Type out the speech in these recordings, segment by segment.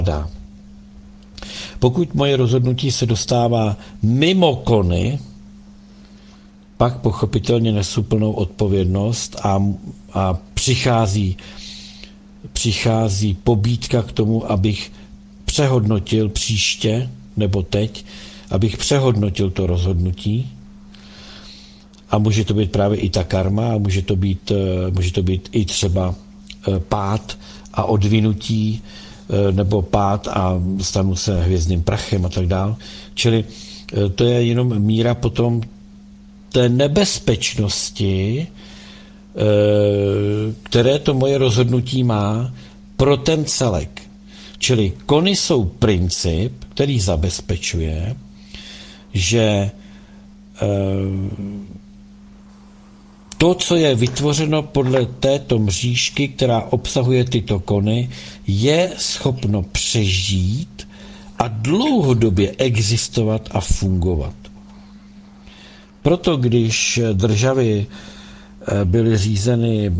Pokud moje rozhodnutí se dostává mimo kony, pak pochopitelně nesu plnou odpovědnost a přichází pobídka k tomu, abych přehodnotil příště, nebo teď, abych přehodnotil to rozhodnutí. A může to být právě i ta karma, a může to být i třeba pád a odvinutí, nebo pád a stanu se hvězdným prachem a tak dále. Čili to je jenom míra potom té nebezpečnosti, které to moje rozhodnutí má pro ten celek. Čili kony jsou princip, který zabezpečuje, že to, co je vytvořeno podle této mřížky, která obsahuje tyto kony, je schopno přežít a dlouhodobě existovat a fungovat. Proto když državy byly řízeny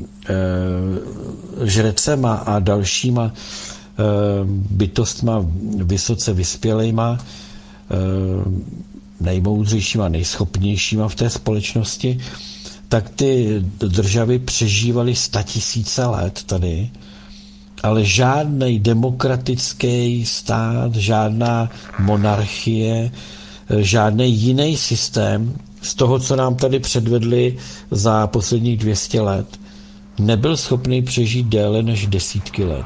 žrecema a dalšíma bytostma vysoce vyspělejma, nejmoudřejšíma, nejschopnějšíma v té společnosti, tak ty državy přežívaly 100 000 let tady, ale žádný demokratický stát, žádná monarchie, žádný jiný systém z toho, co nám tady předvedli za posledních 200 let, nebyl schopný přežít déle než desítky let.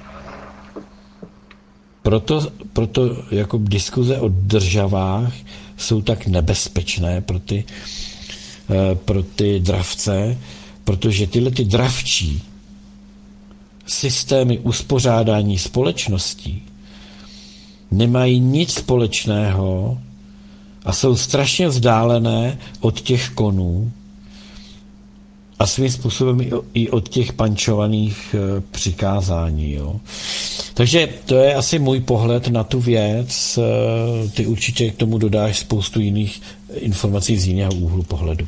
Proto jako diskuze o državách jsou tak nebezpečné pro ty dravce, protože tyhle ty dravčí systémy uspořádání společností nemají nic společného a jsou strašně vzdálené od těch konů a svým způsobem i od těch pančovaných přikázání. Jo. Takže to je asi můj pohled na tu věc. Ty určitě k tomu dodáš spoustu jiných informací z jiného úhlu pohledu.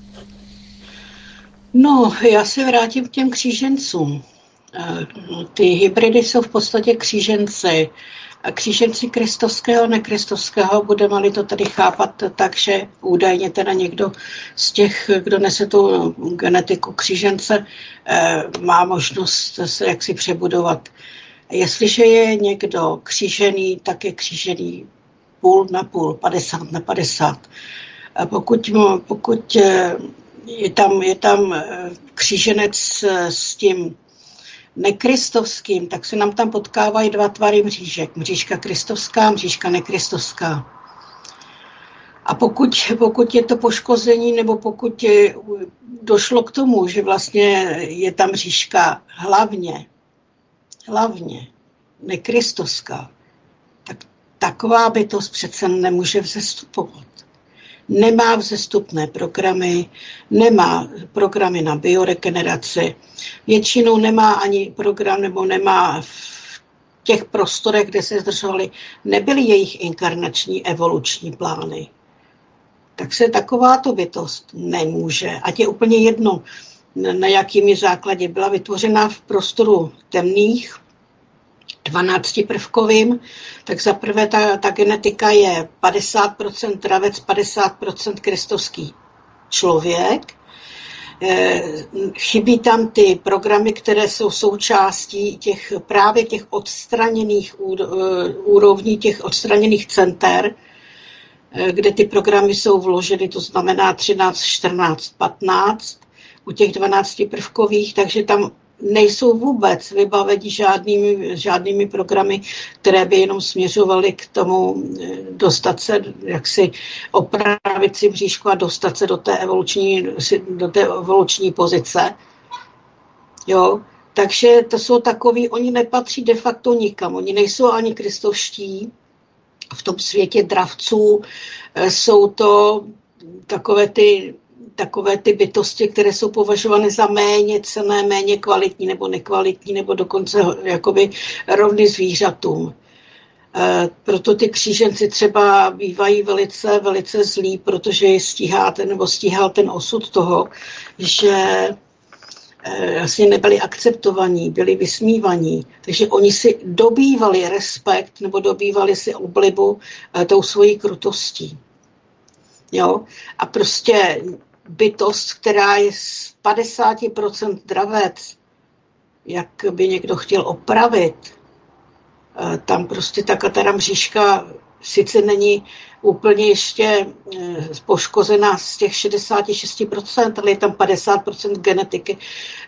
No, já se vrátím k těm křížencům. Ty hybridy jsou v podstatě kříženci. A kříženci kristovského a nekristovského, budeme-li to tady chápat tak, že údajně teda někdo z těch, kdo nese tu genetiku křížence, má možnost se jaksi přebudovat. Jestliže je někdo křížený, tak je křížený půl na půl, 50/50. A pokud je tam kříženec s tím nekristovským, tak se nám tam potkávají dva tvary mřížek. Mřížka kristovská, mřížka nekristovská. A pokud je to poškození, nebo pokud došlo k tomu, že vlastně je tam mřížka hlavně nekristovská, tak taková bytost přece nemůže vzestupovat. Nemá vzestupné programy, nemá programy na bioregeneraci, většinou nemá ani program, nebo nemá v těch prostorech, kde se zdržovali, nebyly jejich inkarnační evoluční plány. Tak se takováto bytost nemůže, ať je úplně jedno, na jakým základě byla vytvořena v prostoru temných, 12prvkovým, tak zaprvé ta genetika je 50% dravec, 50% kristovský člověk. Chybí tam ty programy, které jsou součástí právě těch odstraněných úrovní, těch odstraněných center, kde ty programy jsou vloženy, to znamená 13, 14, 15 u těch 12prvkových, takže tam nejsou vůbec vybaveni žádnými programy, které by jenom směřovaly k tomu dostat se, jaksi opravit si bříšku a dostat se do té evoluční pozice. Jo? Takže to jsou takový, oni nepatří de facto nikam, oni nejsou ani kristovští. V tom světě dravců jsou to takové ty bytosti, které jsou považovány za méně cenné, méně kvalitní nebo nekvalitní, nebo dokonce jakoby rovny zvířatům. Proto ty kříženci třeba bývají velice, velice zlí, protože stíhal ten osud toho, že vlastně nebyli akceptovaní, byli vysmívaní. Takže oni si dobývali respekt nebo dobývali si oblibu tou svojí krutostí. Jo? A prostě bytost, která je z 50% dravec, jak by někdo chtěl opravit, tam prostě ta Katara mřížka sice není úplně ještě poškozená z těch 66%, ale je tam 50% genetiky,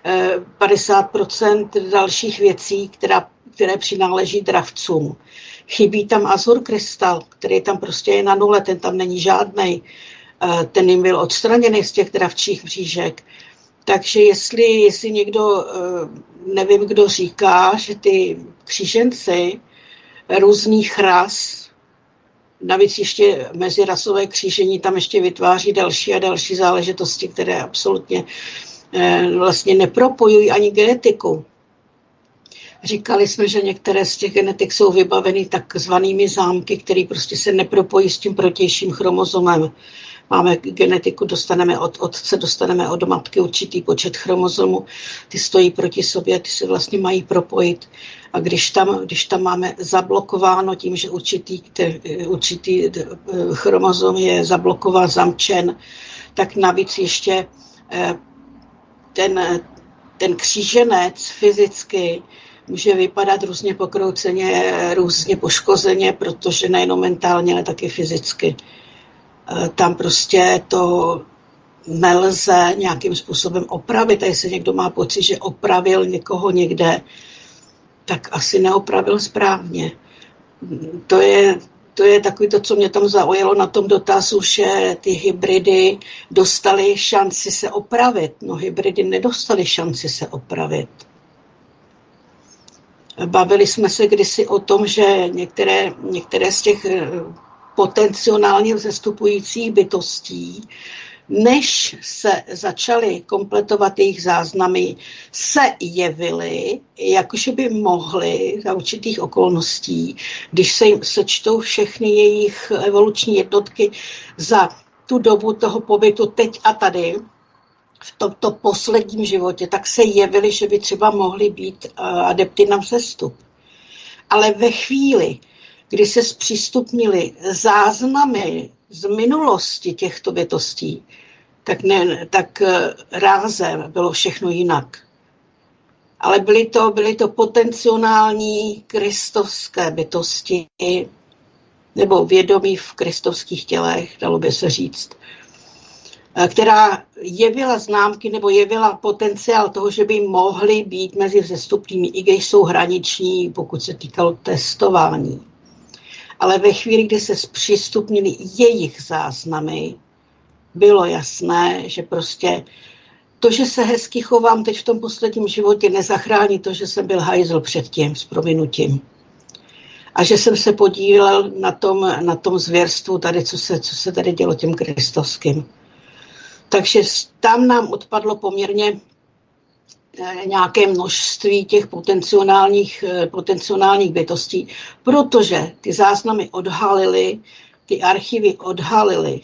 50% dalších věcí, které přináleží dravcům. Chybí tam azur krystal, který tam prostě je na nule, ten tam není žádnej. Ten jim byl odstraněný z těch dravčích mřížek. Takže jestli někdo, nevím, kdo říká, že ty kříženci různých ras, navíc ještě mezirasové křížení tam ještě vytváří další a další záležitosti, které absolutně vlastně nepropojují ani genetiku. Říkali jsme, že některé z těch genetik jsou vybaveny takzvanými zámky, které prostě se nepropojí s tím protějším chromozomem. Máme genetiku, dostaneme od otce, dostaneme od matky určitý počet chromozomů, ty stojí proti sobě, ty se vlastně mají propojit. A když tam máme zablokováno tím, že určitý chromozom je zablokován, zamčen, tak navíc ještě ten kříženec fyzicky může vypadat různě pokrouceně, různě poškozeně, protože nejenom mentálně, ale taky fyzicky. Tam prostě to nelze nějakým způsobem opravit. A jestli někdo má pocit, že opravil někoho někde, tak asi neopravil správně. To je takový to, co mě tam zaujalo na tom dotazu, že ty hybridy dostaly šanci se opravit. No, hybridy nedostaly šanci se opravit. Bavili jsme se kdysi o tom, že některé z těch potenciálně vzestupujících bytostí, než se začaly kompletovat jejich záznamy, se jevily, jakože by mohly za určitých okolností, když se jim sečtou všechny jejich evoluční jednotky za tu dobu toho pobytu teď a tady, v tomto posledním životě, tak se jevily, že by třeba mohly být adepty na vzestup. Ale ve chvíli, kdy se zpřístupnily záznamy z minulosti těchto bytostí, tak rázem bylo všechno jinak. Ale byly to potenciální kristovské bytosti, nebo vědomí v kristovských tělech, dalo by se říct, která jevila známky nebo jevila potenciál toho, že by mohly být mezi vzestupnými, i když jsou hraniční, pokud se týkalo testování. Ale ve chvíli, kdy se zpřístupnili jejich záznamy, bylo jasné, že prostě to, že se hezky chovám teď v tom posledním životě, nezachrání to, že jsem byl hajzl předtím, s prominutím. A že jsem se podílel na tom zvěrstvu tady, co se tady dělo těm kristovským. Takže tam nám odpadlo poměrně nějaké množství těch potenciálních bytostí, protože ty záznamy odhalily, ty archivy odhalily,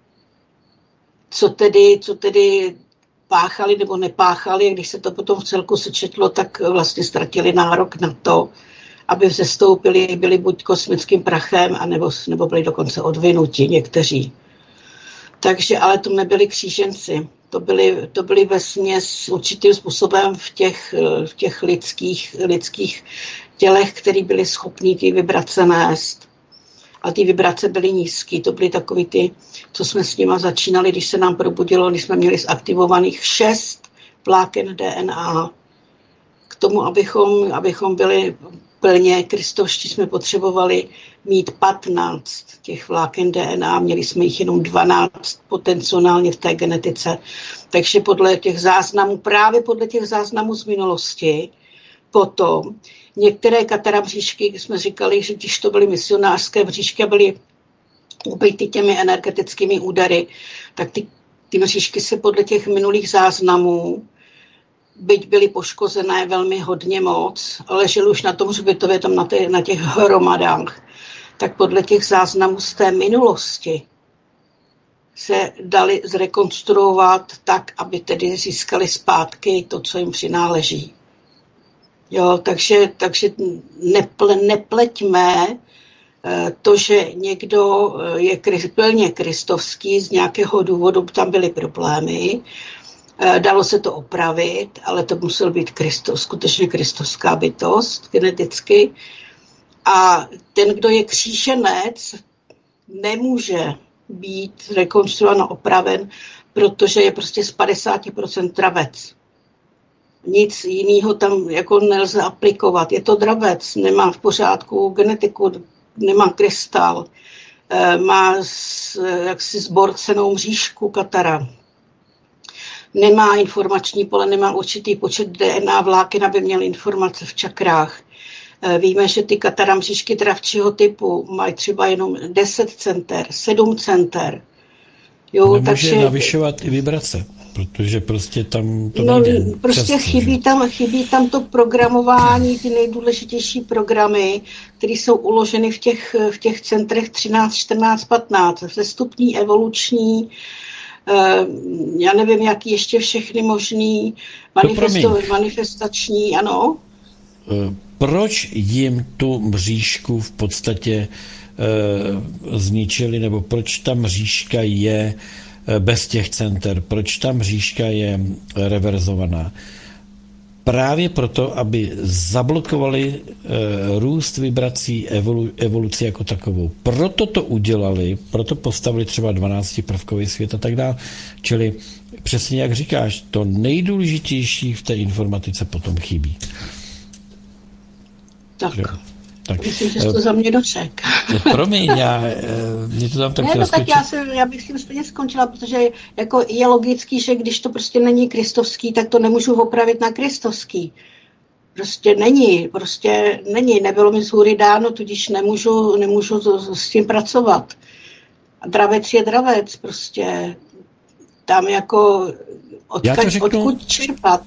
co tedy páchali nebo nepáchali, a když se to potom v celku sečetlo, tak vlastně ztratili nárok na to, aby vzestoupili, byli buď kosmickým prachem, nebo byli dokonce odvinuti někteří. Takže, ale to nebyli kříženci. To byly vesměs určitým způsobem v těch lidských tělech, které byly schopní ty vibrace nést. A ty vibrace byly nízké. To byly takový ty, co jsme s nima začínali, když se nám probudilo, když jsme měli zaktivovaných 6 vláken DNA. K tomu, abychom byli plně kristovští, jsme potřebovali mít 15 těch vláken DNA, měli jsme jich jenom 12 potenciálně v té genetice. Takže právě podle těch záznamů z minulosti, potom některé Katara mřížky, jsme říkali, že když to byly misionářské mřížky a byly ubity těmi energetickými údery, tak ty mřížky se podle těch minulých záznamů, byť byly poškozené velmi hodně moc, ležely už na tom hřbitově, tam na těch hromadách, tak podle těch záznamů z té minulosti se dali zrekonstruovat tak, aby tedy získali zpátky to, co jim přináleží. Jo, takže nepleťme to, že někdo je plně kristovský, z nějakého důvodu tam byly problémy, dalo se to opravit, ale to musel být skutečně kristovská bytost geneticky. A ten, kdo je kříženec, nemůže být rekonstruován a opraven, protože je prostě z 50% dravec. Nic jiného tam jako nelze aplikovat. Je to dravec, nemá v pořádku genetiku, nemá krystal, má jaksi zborcenou mřížku katara. Nemá informační pole, nemá určitý počet DNA vláken, aby měl informace v čakrách. Víme, že ty katara mřížky dravčího typu mají třeba jenom 10 center, 7 center. Jo, nemůže takže navyšovat i vibrace, protože prostě tam to nejde. Prostě chybí tam to programování, ty nejdůležitější programy, které jsou uloženy v těch centrech 13, 14, 15, sestupní, evoluční, já nevím, jaký ještě všechny možný, manifestační, ano. Proč jim tu mřížku v podstatě zničili, nebo proč ta mřížka je bez těch center, proč ta mřížka je reverzovaná? Právě proto, aby zablokovali růst vibrací evoluci jako takovou. Proto to udělali, proto postavili třeba 12prvkový svět a tak dále. Čili přesně jak říkáš, to nejdůležitější v té informatice potom chybí. Tak. Myslím, že jsi to za mě doček. Promiň, mě to tam tak tak já bych s tím stejně skončila, protože jako je logický, že když to prostě není kristovský, tak to nemůžu opravit na kristovský. Prostě není. Nebylo mi z hůry dáno, tudíž nemůžu s tím pracovat. A dravec je dravec, prostě tam jako odkud čerpat.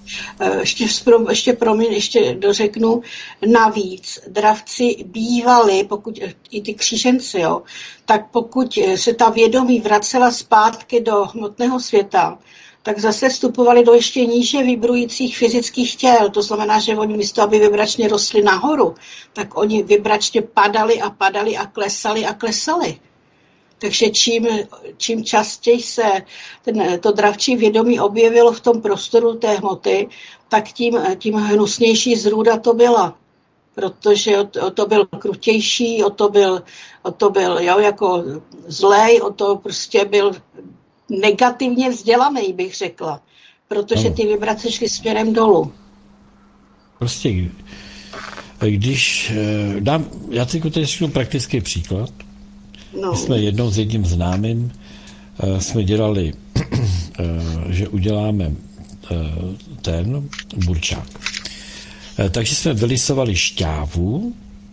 Ještě dořeknu, navíc dravci bývali, pokud i ty kříženci, jo, tak pokud se ta vědomí vracela zpátky do hmotného světa, tak zase vstupovali do ještě níže vibrujících fyzických těl. To znamená, že oni místo, aby vibračně rostli nahoru, tak oni vibračně padali a klesali. Takže čím častěji se to dravčí vědomí objevilo v tom prostoru té hmoty, tak tím hnusnější zrůda to byla. Protože to byl krutější, to byl jako zlej, to prostě byl negativně vzdělaný, bych řekla. Protože ty vibrace šly směrem dolů. Prostě, když já teď řeknu praktický příklad. My jsme jednou s jedním známým jsme dělali, že uděláme ten burčák. Takže jsme vylisovali šťávu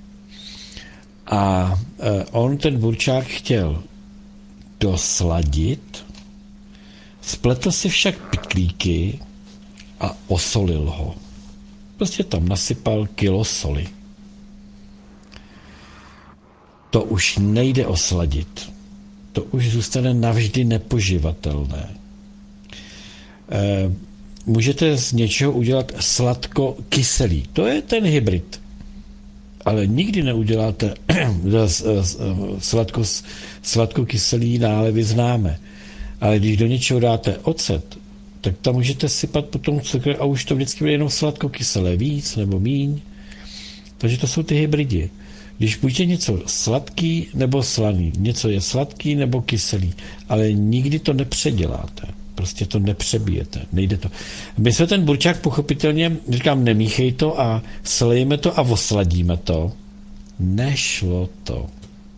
a on ten burčák chtěl dosladit, spletl si však pytlíky a osolil ho. Prostě tam nasypal kilo soli. To už nejde osladit. To už zůstane navždy nepoživatelné. Můžete z něčeho udělat sladko-kyselý. To je ten hybrid. Ale nikdy neuděláte sladko-kyselý nálevy známe. Ale když do něčeho dáte ocet, tak tam můžete sypat potom cukr a už to vždycky bude jenom sladko-kyselé, víc nebo míň. Takže to jsou ty hybridy. Když buď je něco sladký nebo slaný, něco je sladký nebo kyselý, ale nikdy to nepředěláte. Prostě to nepřebijete, nejde to. My jsme ten burčák pochopitelně, říkám, nemíchej to a slejeme to a osladíme to. Nešlo to.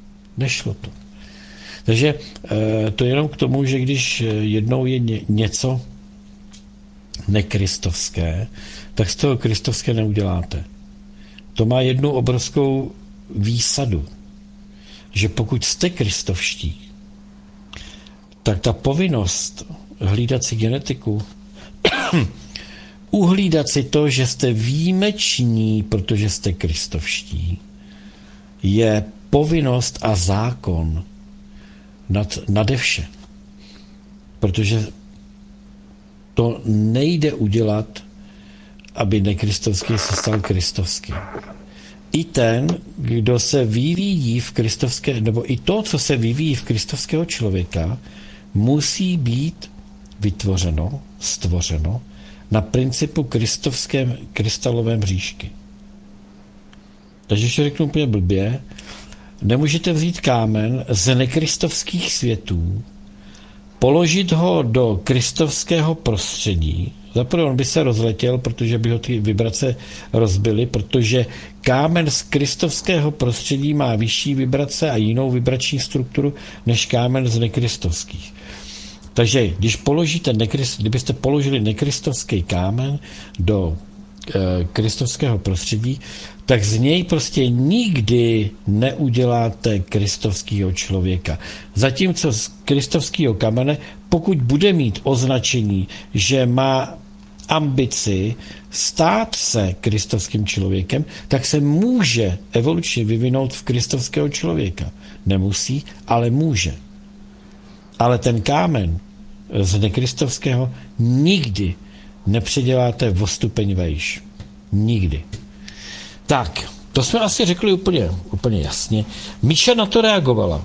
Takže to je jenom k tomu, že když jednou je něco nekristovské, tak z toho kristovské neuděláte. To má jednu obrovskou výsadu, že pokud jste kristovští, tak ta povinnost hlídat si genetiku, uhlídat si to, že jste výjimeční, protože jste kristovští, je povinnost a zákon nade vše. protože to nejde udělat, aby nekristovský se stal kristovský. I ten, kdo se vyvíjí v kristovské, nebo i to, co se vyvíjí v kristovského člověka, musí být vytvořeno, stvořeno na principu kristovském krystalovém říšky. Takže když to řeknu úplně blbě, nemůžete vzít kámen z nekristovských světů, položit ho do kristovského prostředí. Zaprvé on by se rozletěl, protože by ho ty vibrace rozbily, protože kámen z kristovského prostředí má vyšší vibrace a jinou vibrační strukturu než kámen z nekristovských. Takže kdybyste položili nekristovský kámen do kristovského prostředí, tak z něj prostě nikdy neuděláte kristovského člověka. Zatímco z kristovského kamene, pokud bude mít označení, že má ambici stát se kristovským člověkem, tak se může evolučně vyvinout v kristovského člověka. Nemusí, ale může. Ale ten kámen z nekristovského nikdy nepředěláte o stupeň vejš. Nikdy. Tak, to jsme asi řekli úplně jasně. Míša na to reagovala.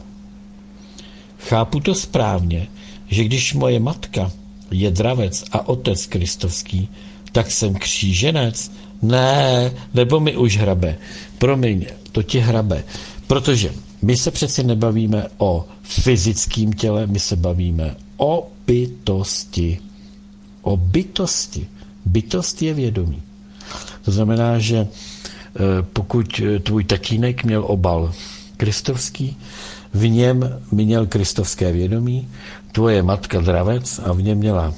Chápu to správně, že když moje matka je dravec a otec kristovský, tak jsem kříženec? Ne, nebo mi už hrabe. Promiň, to ti hrabe. Protože my se přeci nebavíme o fyzickém těle, my se bavíme o bytosti. O bytosti. Bytost je vědomí. To znamená, že pokud tvůj tatínek měl obal kristovský, v něm měl kristovské vědomí, tvoje matka dravec a v něm měla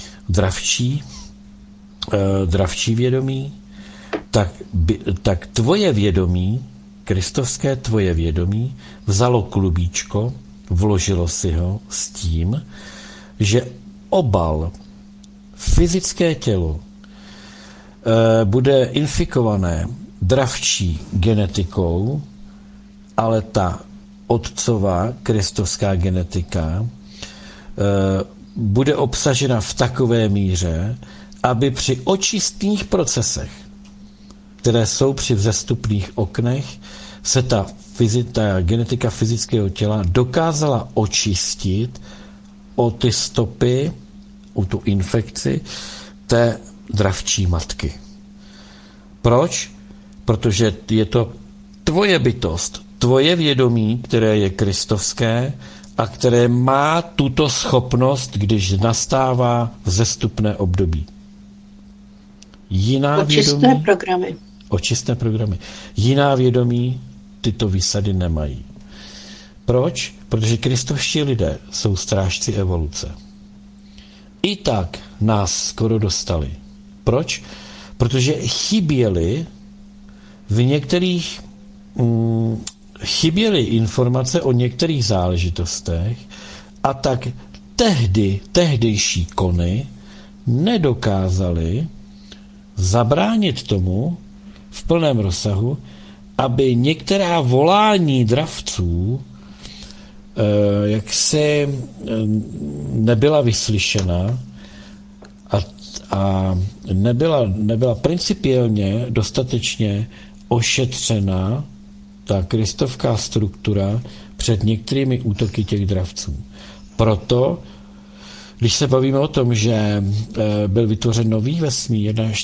dravčí vědomí, tak tvoje vědomí, kristovské tvoje vědomí, vzalo klubíčko, vložilo si ho s tím, že obal, fyzické tělo, bude infikované dravčí genetikou, ale ta otcová kristovská genetika bude obsažena v takové míře, aby při očistných procesech, které jsou při vzestupných oknech, se ta genetika fyzického těla dokázala očistit o ty stopy, o tu infekci té dravčí matky. Proč? Protože je to tvoje bytost, tvoje vědomí, které je kristovské a které má tuto schopnost, když nastává vzestupné období. Očistné programy. Jiná vědomí tyto výsady nemají. Proč? Protože kristovští lidé jsou strážci evoluce. I tak nás skoro dostali. Proč? Protože chyběly informace o některých záležitostech a tak tehdejší kony nedokázali zabránit tomu v plném rozsahu, aby některá volání dravců jaksi nebyla vyslyšena a nebyla principiálně dostatečně ošetřena ta kristovská struktura před některými útoky těch dravců. Proto, když se bavíme o tom, že byl vytvořen nový vesmír na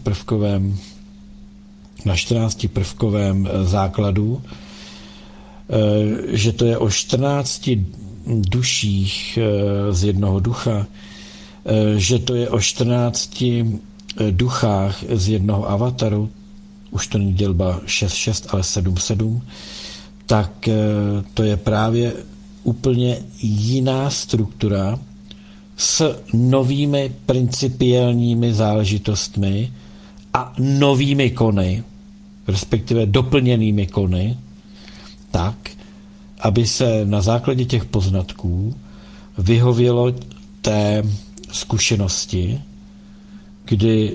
14prvkovém základu, že to je o 14 duších z jednoho ducha, že to je o 14 duchách z jednoho avataru, už to není dělba 6-6, ale 7-7, tak to je právě úplně jiná struktura s novými principiálními záležitostmi a novými kony, respektive doplněnými kony, tak, aby se na základě těch poznatků vyhovělo té zkušenosti, kdy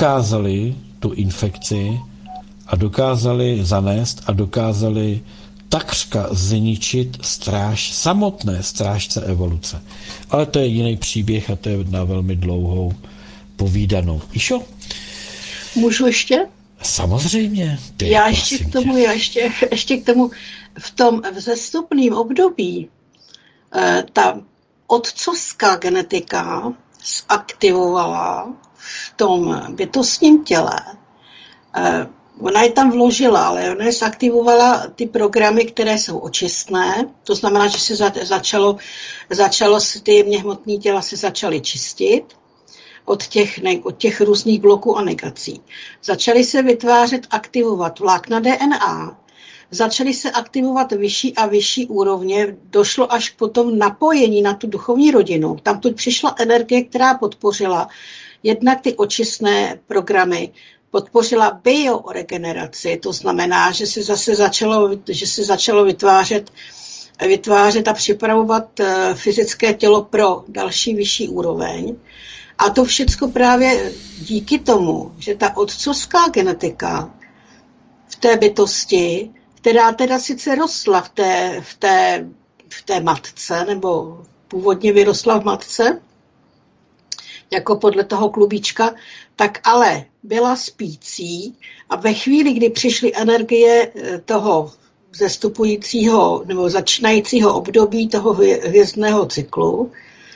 dokázali tu infekci a dokázali zanést a dokázali takřka zničit samotné strážce evoluce. Ale to je jiný příběh a to je na velmi dlouhou povídanou. Išo? Můžu ještě? Samozřejmě. Já ještě k tomu v tom vzestupném období ta otcovská genetika zaktivovala v tom bytostním těle. Ona je tam vložila, ale ona zaktivovala ty programy, které jsou očistné. To znamená, že se začalo ty jemně hmotné těla se začaly čistit od těch různých bloků a negací. Začaly se vytvářet, aktivovat vlákna DNA, začaly se aktivovat vyšší a vyšší úrovně, došlo až k potom napojení na tu duchovní rodinu. Tam tu přišla energie, která podpořila jednak ty očistné programy, podpořila bioregeneraci, to znamená, že se zase začalo vytvářet a připravovat fyzické tělo pro další vyšší úroveň. A to všecko právě díky tomu, že ta otcovská genetika v té bytosti, která teda sice rostla v té matce, nebo původně vyrostla v matce, jako podle toho klubíčka, tak ale byla spící a ve chvíli, kdy přišly energie toho zestupujícího nebo začínajícího období toho hvězdného cyklu,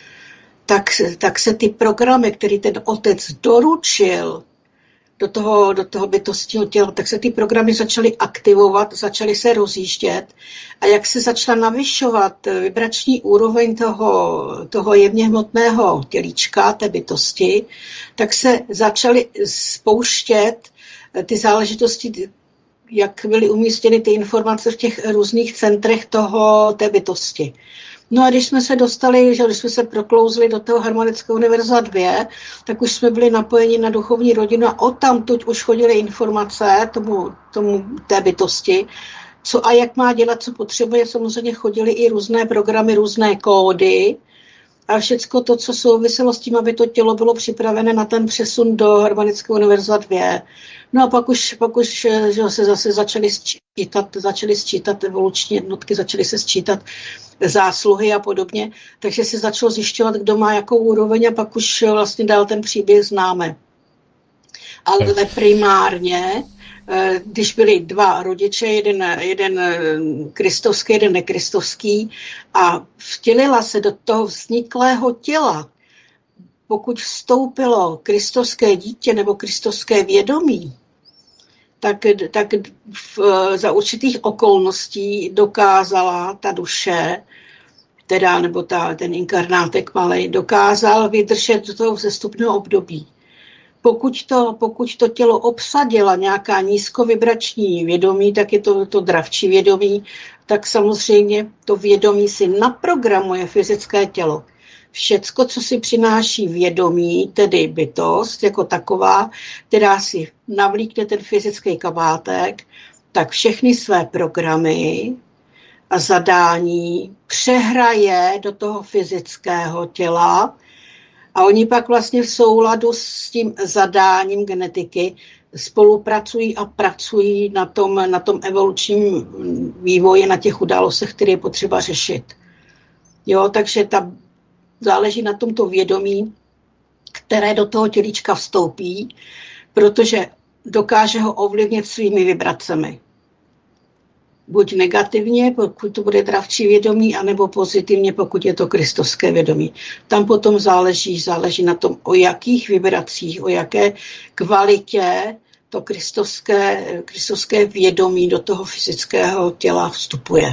tak se ty programy, které ten otec doručil do toho bytostního těla, tak se ty programy začaly aktivovat, začaly se rozjíždět a jak se začala navyšovat vibrační úroveň toho jemně hmotného tělíčka, té bytosti, tak se začaly spouštět ty záležitosti, jak byly umístěny ty informace v těch různých centrech té bytosti. No a když jsme se dostali, když jsme se proklouzli do toho harmonického univerza 2, tak už jsme byli napojeni na duchovní rodinu a odtamtud už chodily informace tomu té bytosti, co a jak má dělat, co potřebuje. Samozřejmě chodily i různé programy, různé kódy a všecko to, co souviselo s tím, aby to tělo bylo připravené na ten přesun do harmonického univerza 2. No a pak už že se zase začaly sčítat evoluční jednotky, začaly se sčítat zásluhy a podobně, takže se začalo zjišťovat, kdo má jakou úroveň a pak už vlastně dál ten příběh známe. Ale primárně, když byli dva rodiče, jeden kristovský, jeden nekristovský a vtělila se do toho vzniklého těla, pokud vstoupilo kristovské dítě nebo kristovské vědomí, tak za určitých okolností dokázala ta duše, nebo ten inkarnátek malej, dokázal vydržet do toho vzestupného období. Pokud to tělo obsadila nějaká nízkovibrační vědomí, tak je to dravčí vědomí, tak samozřejmě to vědomí si naprogramuje fyzické tělo. Všecko, co si přináší vědomí, tedy bytost jako taková, která si navlíkne ten fyzický kabátek, tak všechny své programy a zadání přehraje do toho fyzického těla a oni pak vlastně v souladu s tím zadáním genetiky spolupracují a pracují na tom evolučním vývoji, na těch událostech, které je potřeba řešit. Jo, takže záleží na tomto vědomí, které do toho tělíčka vstoupí, protože dokáže ho ovlivnit svými vibracemi. Buď negativně, pokud to bude dravčí vědomí, anebo pozitivně, pokud je to kristovské vědomí. Tam potom záleží na tom, o jakých vibracích, o jaké kvalitě to kristovské vědomí do toho fyzického těla vstupuje.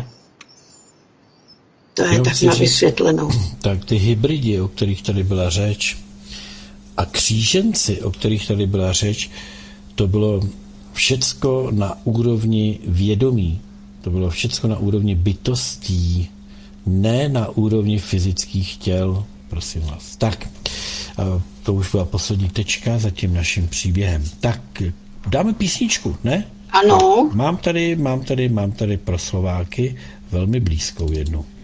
To je tak na vysvětlenou. Tak ty hybridi, o kterých tady byla řeč, a kříženci, o kterých tady byla řeč, to bylo všecko na úrovni vědomí. To bylo všecko na úrovni bytostí, ne na úrovni fyzických těl, prosím vás. Tak, to už byla poslední tečka za tím naším příběhem. Tak, dáme písničku, ne? Ano. Mám tady pro Slováky velmi blízkou jednu.